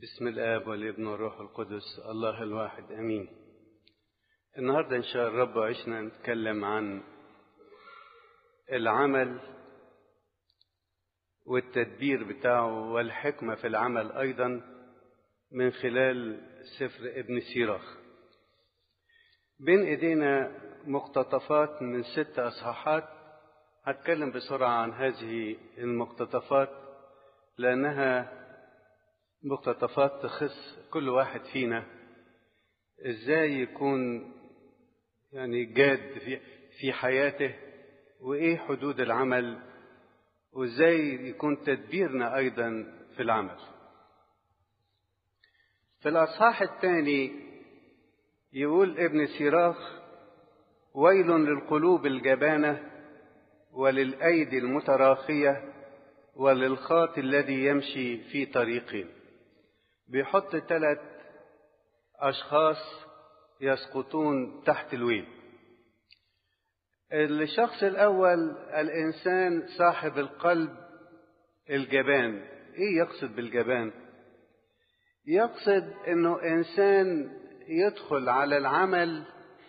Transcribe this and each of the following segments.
بسم الآب والابن والروح القدس الله الواحد أمين. النهاردة إن شاء الرب عشنا نتكلم عن العمل والتدبير بتاعه والحكمة في العمل أيضا من خلال سفر ابن سيراخ. بين إيدينا مقتطفات من 6 أصحاحات. هتكلم بسرعة عن هذه المقتطفات لأنها مقتطفات تخص كل واحد فينا، ازاي يكون جاد في حياته، وايه حدود العمل، وازاي يكون تدبيرنا ايضا في العمل. في الاصحاح الثاني يقول ابن سيراخ: ويل للقلوب الجبانة وللأيدي المتراخية وللخاطي الذي يمشي في طريقه. بيحط 3 أشخاص يسقطون تحت الويل. الشخص الأول الإنسان صاحب القلب الجبان. إيه يقصد بالجبان؟ يقصد إنه إنسان يدخل على العمل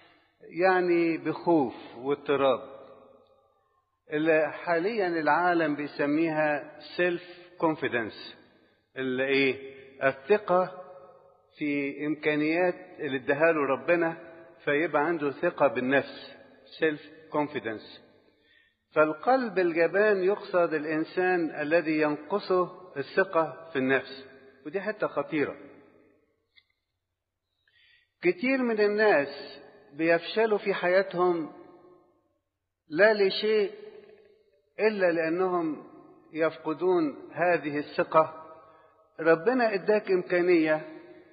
بخوف واضطراب، اللي حاليا العالم بيسميها سيلف كونفيدنس، اللي الثقة في إمكانيات اللي اداها له ربنا، فيبقى عنده ثقة بالنفس، سيلف كونفيدنس. فالقلب الجبان يقصد الإنسان الذي ينقصه الثقة في النفس، ودي حتة خطيرة. كتير من الناس بيفشلوا في حياتهم لا لشيء إلا لأنهم يفقدون هذه الثقة. ربنا اداك إمكانية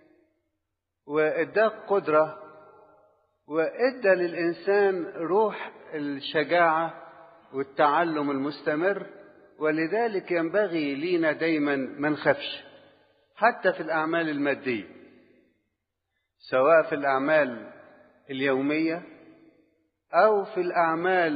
واداك قدرة وادى للإنسان روح الشجاعة والتعلم المستمر، ولذلك ينبغي لينا دايما ما نخافش حتى في الأعمال المادية، سواء في الأعمال اليومية أو في الأعمال